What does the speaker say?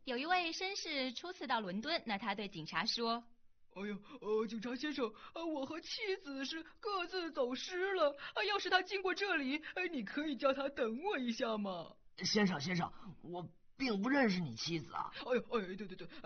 有一位绅士初次到伦敦，那他对警察说： 哎呦，警察先生，我和妻子是各自走失了。要是他经过这里，你可以叫他等我一下吗？ 先生，我并不认识你妻子啊。 对，